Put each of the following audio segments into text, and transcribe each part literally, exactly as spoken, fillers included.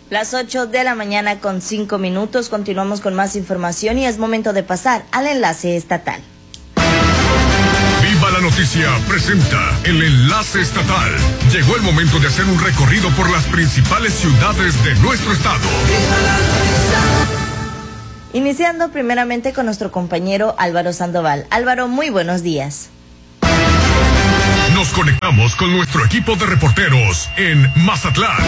Las ocho de la mañana con cinco minutos, continuamos con más información y es momento de pasar al enlace estatal. Viva la Noticia presenta el enlace estatal. Llegó el momento de hacer un recorrido por las principales ciudades de nuestro estado. Iniciando primeramente con nuestro compañero Álvaro Sandoval. Álvaro, muy buenos días. Nos conectamos con nuestro equipo de reporteros en Mazatlán.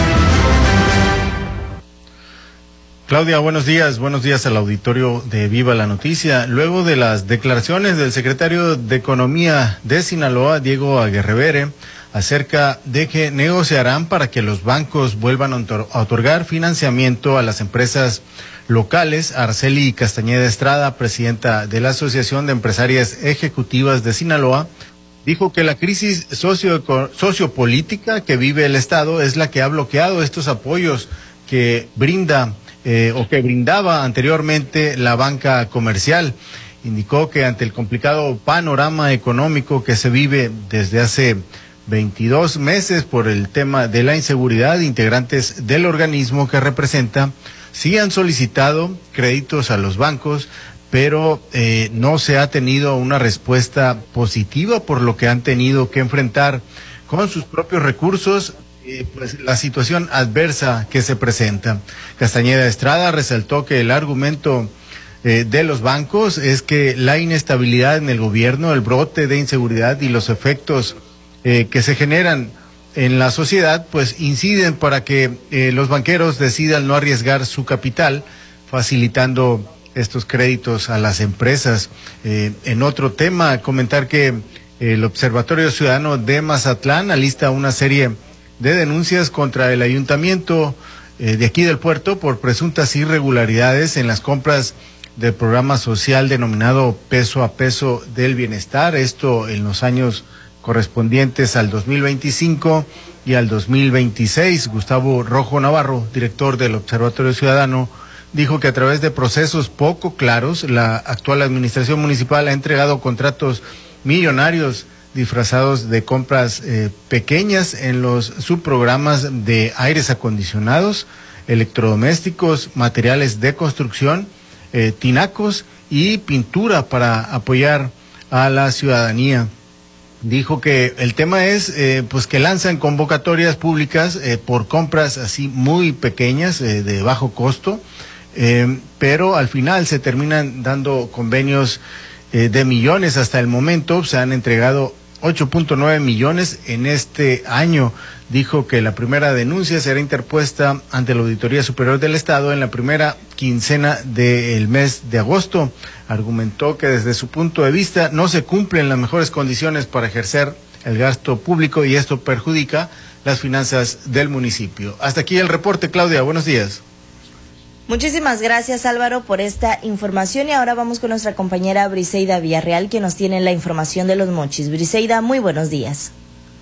Claudia, buenos días, buenos días al auditorio de Viva la Noticia. Luego de las declaraciones del secretario de Economía de Sinaloa, Diego Aguirre, acerca de que negociarán para que los bancos vuelvan a otorgar financiamiento a las empresas locales, Arceli Castañeda Estrada, presidenta de la Asociación de Empresarias Ejecutivas de Sinaloa, dijo que la crisis socio sociopolítica que vive el Estado es la que ha bloqueado estos apoyos que brinda Eh, o que brindaba anteriormente la banca comercial. Indicó que ante el complicado panorama económico que se vive desde hace veintidós meses por el tema de la inseguridad, integrantes del organismo que representa sí han solicitado créditos a los bancos, pero eh, no se ha tenido una respuesta positiva, por lo que han tenido que enfrentar con sus propios recursos Eh, pues la situación adversa que se presenta. Castañeda Estrada resaltó que el argumento eh, de los bancos es que la inestabilidad en el gobierno, el brote de inseguridad y los efectos eh, que se generan en la sociedad, pues inciden para que eh, los banqueros decidan no arriesgar su capital, facilitando estos créditos a las empresas. Eh, en otro tema, comentar que el Observatorio Ciudadano de Mazatlán alista una serie de denuncias contra el ayuntamiento eh, de aquí del puerto por presuntas irregularidades en las compras del programa social denominado Peso a Peso del Bienestar, esto en los años correspondientes al dos mil veinticinco y al dos mil veintiséis. Gustavo Rojo Navarro, director del Observatorio Ciudadano, dijo que a través de procesos poco claros, la actual administración municipal ha entregado contratos millonarios disfrazados de compras eh, pequeñas en los subprogramas de aires acondicionados, electrodomésticos, materiales de construcción, eh, tinacos y pintura para apoyar a la ciudadanía. Dijo que el tema es eh, pues que lanzan convocatorias públicas eh, por compras así muy pequeñas, eh, de bajo costo, eh, pero al final se terminan dando convenios eh, de millones. Hasta el momento se han entregado ocho punto nueve millones en este año. Dijo que la primera denuncia será interpuesta ante la Auditoría Superior del Estado en la primera quincena del mes de agosto. Argumentó que desde su punto de vista no se cumplen las mejores condiciones para ejercer el gasto público y esto perjudica las finanzas del municipio. Hasta aquí el reporte, Claudia, buenos días. Muchísimas gracias, Álvaro, por esta información y ahora vamos con nuestra compañera Briseida Villarreal, que nos tiene la información de los mochis. Briseida, muy buenos días.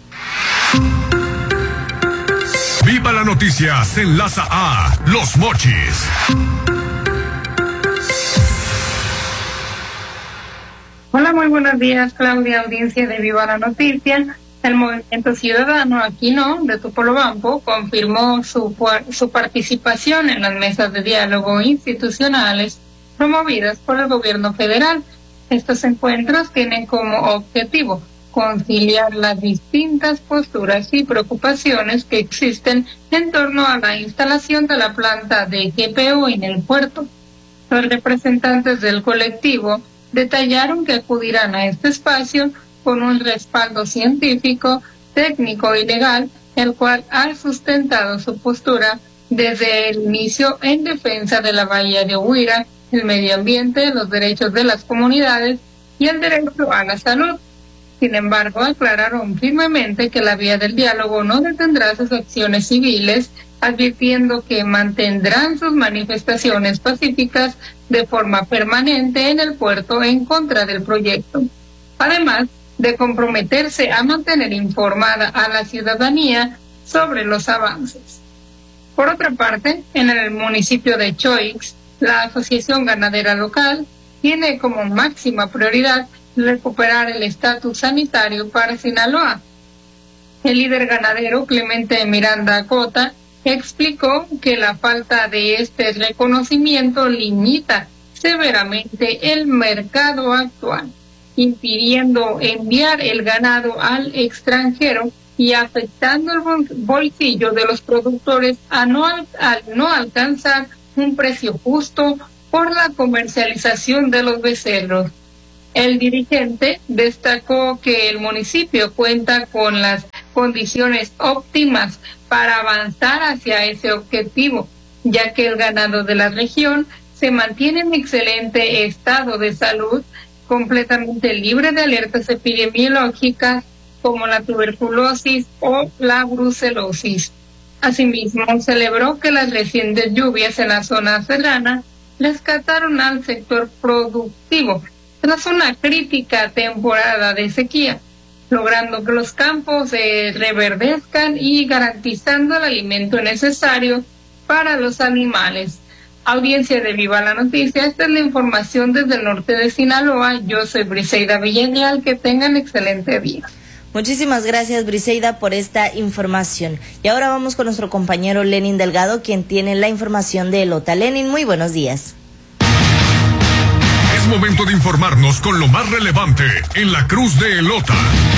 Viva la Noticia se enlaza a Los Mochis. Hola, muy buenos días, Claudia, audiencia de Viva la Noticia. El Movimiento Ciudadano Aquino de Topolobampo confirmó su, su participación en las mesas de diálogo institucionales promovidas por el gobierno federal. Estos encuentros tienen como objetivo conciliar las distintas posturas y preocupaciones que existen en torno a la instalación de la planta de G P U en el puerto. Los representantes del colectivo detallaron que acudirán a este espacio con un respaldo científico, técnico y legal, el cual ha sustentado su postura desde el inicio en defensa de la bahía de Huira, el medio ambiente, los derechos de las comunidades y el derecho a la salud. Sin embargo, aclararon firmemente que la vía del diálogo no detendrá sus acciones civiles, advirtiendo que mantendrán sus manifestaciones pacíficas de forma permanente en el puerto en contra del proyecto. Además, de comprometerse a mantener informada a la ciudadanía sobre los avances. Por otra parte, en el municipio de Choix, la Asociación Ganadera Local tiene como máxima prioridad recuperar el estatus sanitario para Sinaloa. El líder ganadero Clemente Miranda Cota explicó que la falta de este reconocimiento limita severamente el mercado actual, impidiendo enviar el ganado al extranjero y afectando el bolsillo de los productores a no, al no alcanzar un precio justo por la comercialización de los becerros. El dirigente destacó que el municipio cuenta con las condiciones óptimas para avanzar hacia ese objetivo, ya que el ganado de la región se mantiene en excelente estado de salud, completamente libre de alertas epidemiológicas como la tuberculosis o la brucelosis. Asimismo, celebró que las recientes lluvias en la zona serrana rescataron al sector productivo tras una crítica temporada de sequía, logrando que los campos se reverdezcan y garantizando el alimento necesario para los animales. Audiencia de Viva la Noticia, esta es la información desde el norte de Sinaloa. Yo soy Briseida Villarreal, que tengan excelente día. Muchísimas gracias, Briseida, por esta información. Y ahora vamos con nuestro compañero Lenin Delgado, quien tiene la información de Elota. Lenin, muy buenos días. Es momento de informarnos con lo más relevante en la Cruz de Elota.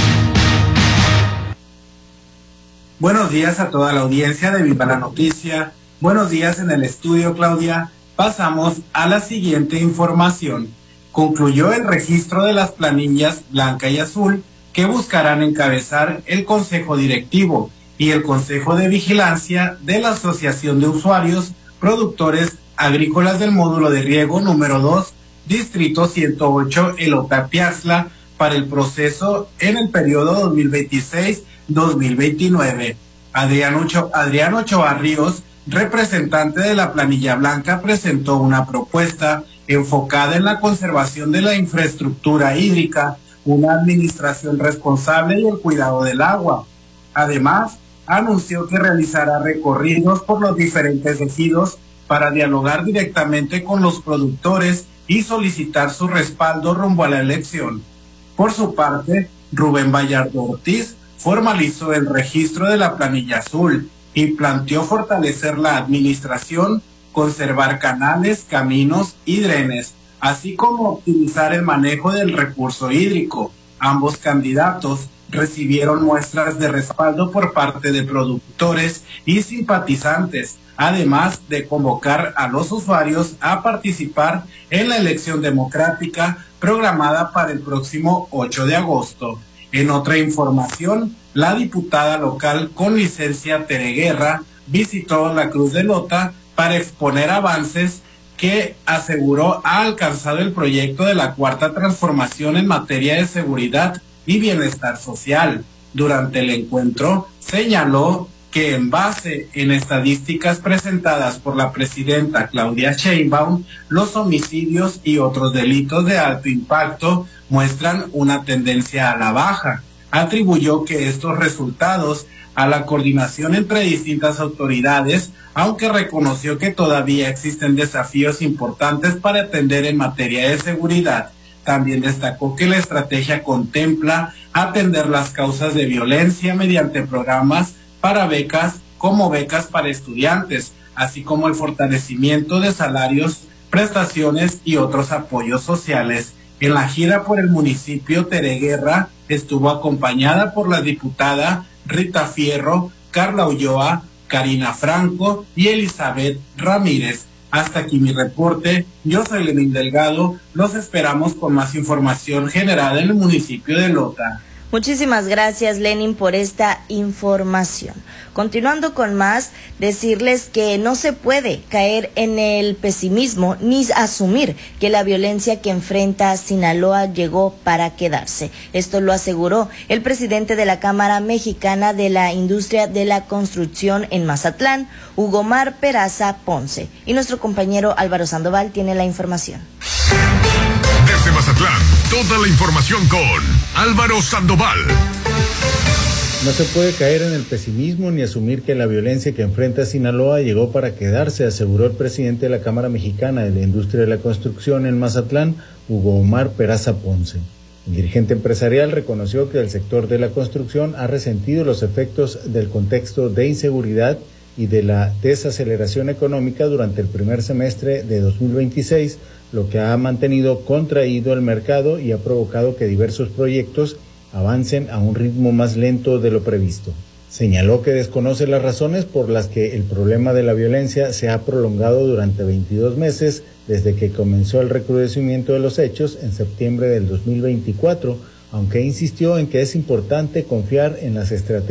Buenos días a toda la audiencia de Viva la Noticia. Buenos días en el estudio, Claudia. Pasamos a la siguiente información. Concluyó el registro de las planillas blanca y azul que buscarán encabezar el Consejo Directivo y el Consejo de Vigilancia de la Asociación de Usuarios Productores Agrícolas del Módulo de Riego número dos, Distrito ciento ocho, Elota-Piaxtla, para el proceso en el periodo dos mil veintiséis a dos mil veintinueve. Adrián Ocho, Adrián Ochoa Ríos, representante de la planilla blanca, presentó una propuesta enfocada en la conservación de la infraestructura hídrica, una administración responsable y el cuidado del agua. Además, anunció que realizará recorridos por los diferentes ejidos para dialogar directamente con los productores y solicitar su respaldo rumbo a la elección. Por su parte, Rubén Vallardo Ortiz formalizó el registro de la planilla azul y planteó fortalecer la administración, conservar canales, caminos y drenes, así como optimizar el manejo del recurso hídrico. Ambos candidatos recibieron muestras de respaldo por parte de productores y simpatizantes, además de convocar a los usuarios a participar en la elección democrática programada para el próximo ocho de agosto. En otra información, la diputada local con licencia Tere Guerra visitó la Cruz de Elota para exponer avances que aseguró ha alcanzado el proyecto de la Cuarta Transformación en materia de seguridad y bienestar social. Durante el encuentro, señaló que en base en estadísticas presentadas por la presidenta Claudia Sheinbaum, los homicidios y otros delitos de alto impacto muestran una tendencia a la baja. Atribuyó que estos resultados a la coordinación entre distintas autoridades, aunque reconoció que todavía existen desafíos importantes para atender en materia de seguridad. También destacó que la estrategia contempla atender las causas de violencia mediante programas para becas, como becas para estudiantes, así como el fortalecimiento de salarios, prestaciones y otros apoyos sociales. En la gira por el municipio, Tere Guerra estuvo acompañada por la diputada Rita Fierro, Carla Ulloa, Karina Franco y Elizabeth Ramírez. Hasta aquí mi reporte. Yo soy Lenín Delgado. Los esperamos con más información generada en el municipio de Elota. Muchísimas gracias, Lenin, por esta información. Continuando con más, decirles que no se puede caer en el pesimismo ni asumir que la violencia que enfrenta Sinaloa llegó para quedarse. Esto lo aseguró el presidente de la Cámara Mexicana de la Industria de la Construcción en Mazatlán, Hugomar Peraza Ponce. Y nuestro compañero Álvaro Sandoval tiene la información. Desde Mazatlán, toda la información con Álvaro Sandoval. No se puede caer en el pesimismo ni asumir que la violencia que enfrenta Sinaloa llegó para quedarse, aseguró el presidente de la Cámara Mexicana de la Industria de la Construcción en Mazatlán, Hugomar Peraza Ponce. El dirigente empresarial reconoció que el sector de la construcción ha resentido los efectos del contexto de inseguridad y de la desaceleración económica durante el primer semestre de dos mil veintiséis, lo que ha mantenido contraído el mercado y ha provocado que diversos proyectos avancen a un ritmo más lento de lo previsto. Señaló que desconoce las razones por las que el problema de la violencia se ha prolongado durante veintidós meses desde que comenzó el recrudecimiento de los hechos en septiembre del dos mil veinticuatro, aunque insistió en que es importante confiar en las estrategias